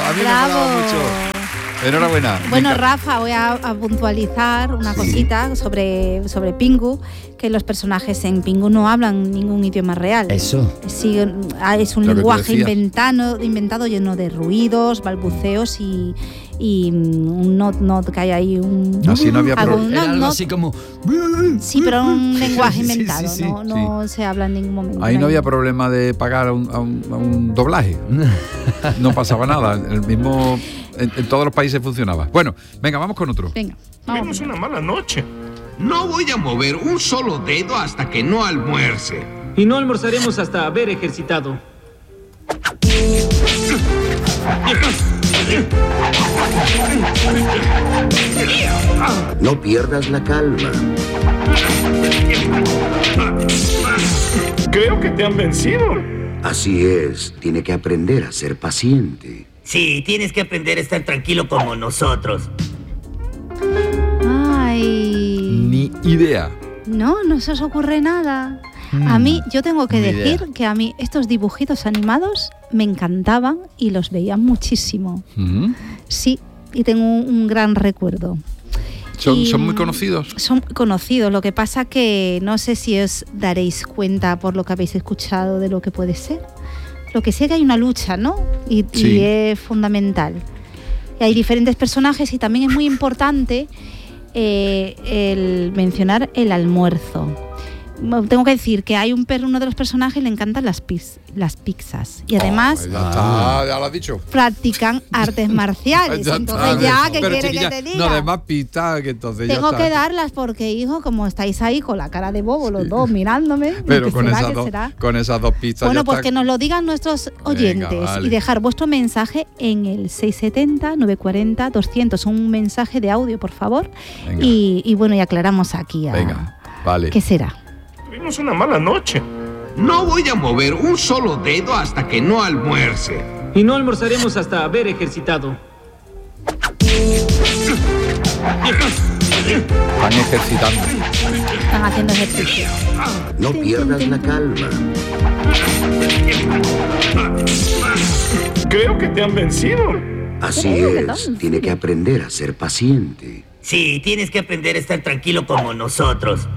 A mí me molaba mucho. Enhorabuena. Bueno, Rafa, voy a puntualizar una cosita sobre Pingu, que los personajes en Pingu no hablan ningún idioma real. Eso. Sí, es un lenguaje inventado lleno de ruidos, balbuceos y un not que hay ahí un... Así no había problema. Era algo así como... Sí, pero un lenguaje inventado, sí, no se habla en ningún momento. Ahí no había problema de pagar a un doblaje. No pasaba nada. El mismo... En todos los países funcionaba. Bueno, venga, vamos con otro. Venga, Tenemos una mala noche. No voy a mover un solo dedo hasta que no almuerce. Y no almorzaremos hasta haber ejercitado. No pierdas la calma. Creo que te han vencido. Así es, tiene que aprender a ser paciente. Sí, tienes que aprender a estar tranquilo como nosotros. Ay. Ni idea. No se os ocurre nada. A mí, yo tengo que decir que a mí estos dibujitos animados me encantaban y los veía muchísimo. Sí, y tengo un gran recuerdo. ¿Son muy conocidos? Son conocidos, lo que pasa que no sé si os daréis cuenta por lo que habéis escuchado de lo que puede ser. Lo que sé que hay una lucha, ¿no? Y es fundamental. Y hay diferentes personajes y también es muy importante el mencionar el almuerzo. Tengo que decir que hay uno de los personajes le encantan las pizzas y además ya lo has dicho. Practican artes marciales. Entonces ya, ¿qué quiere que te diga? No, además pizza, que entonces tengo ya que darlas porque, hijo, como estáis ahí con la cara de bobo los dos mirándome, pero con esas dos pizzas. Bueno, pues que nos lo digan nuestros oyentes. Venga, vale. Y dejar vuestro mensaje en el 670-940-200, un mensaje de audio, por favor. Y bueno, y aclaramos aquí. Venga, vale. ¿Qué será? Tuvimos una mala noche. No voy a mover un solo dedo hasta que no almuerce. Y no almorzaremos hasta haber ejercitado. Están ejercitando. Están haciendo ejercicio. No pierdas la calma. Creo que te han vencido. Así es, tiene que aprender a ser paciente. Sí, tienes que aprender a estar tranquilo como nosotros.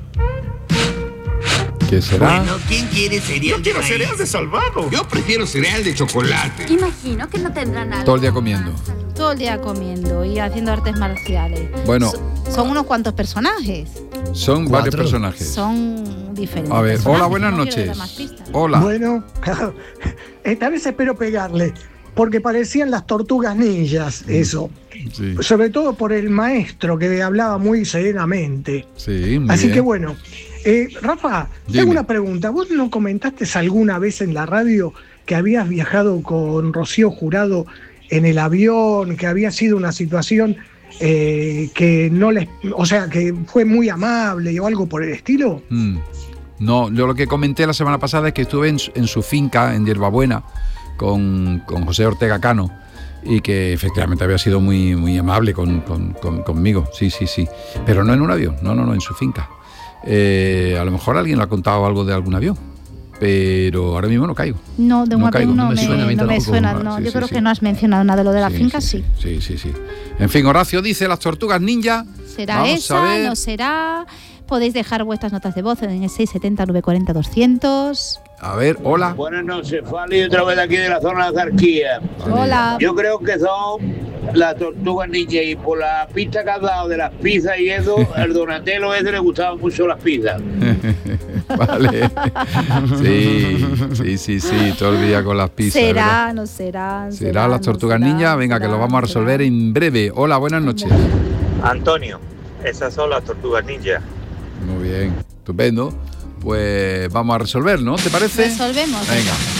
¿Qué será? Bueno, ¿quién quiere cereal? Yo quiero cereal de salvado. Yo prefiero cereal de chocolate. Imagino que no tendrán nada. Todo el día comiendo. Todo el día comiendo y haciendo artes marciales. Bueno. Son unos cuantos personajes. Son varios personajes. Son diferentes. A ver, hola, buenas noches. Hola. Bueno, esta vez espero pegarle, porque parecían las tortugas ninjas, eso. Sí. Sobre todo por el maestro que hablaba muy serenamente. Sí, muy Así bien. Que bueno. Rafa, tengo una pregunta. ¿Vos no comentaste alguna vez en la radio que habías viajado con Rocío Jurado en el avión, que había sido una situación que no les... O sea, que fue muy amable o algo por el estilo? No, yo lo que comenté la semana pasada es que estuve en su finca, en Hierbabuena, con José Ortega Cano, y que efectivamente había sido muy, muy amable conmigo. Sí. Pero no en un avión, no, en su finca. A lo mejor alguien le ha contado algo de algún avión, pero ahora mismo no caigo. No, de un avión no me suena. No, yo creo que no has mencionado nada de lo de la finca, sí. Sí. En fin, Horacio dice las tortugas ninja. ¿Será esa? ¿No será? Podéis dejar vuestras notas de voz en el 670-940-200. A ver, hola. Buenas noches, Fali, otra vez aquí de la zona de Azarquía. Hola. Yo creo que son las tortugas ninja y por la pista que has dado de las pizzas y eso, al Donatello ese le gustaban mucho las pizzas. Vale. Sí, todo el día con las pizzas. ¿Será? ¿Verdad? ¿No será? ¿Será las tortugas ninja? Venga, que lo vamos a resolver en breve. Hola, buenas noches. Antonio, esas son las tortugas ninja. Muy bien, estupendo. Pues vamos a resolver, ¿no? ¿Te parece? Resolvemos. Venga.